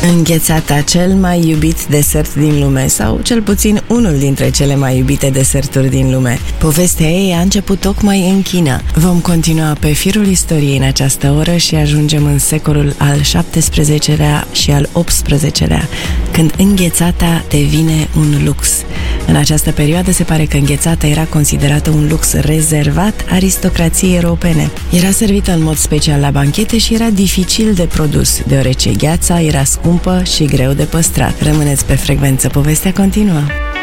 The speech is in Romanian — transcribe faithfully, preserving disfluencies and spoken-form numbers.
Înghețata, cel mai iubit desert din lume, sau cel puțin unul dintre cele mai iubite deserturi din lume. Povestea ei a început tocmai în China. Vom continua pe firul istoriei în această oră și ajungem în secolul al șaptesprezecelea și al optsprezecelea, când înghețata devine un lux. În această perioadă se pare că înghețata era considerată un lux rezervat aristocrației europene. Era servită în mod special la banchete și era dificil de produs, deoarece gheața era scumpă și greu de păstrat. Rămâneți pe frecvență, povestea continuă.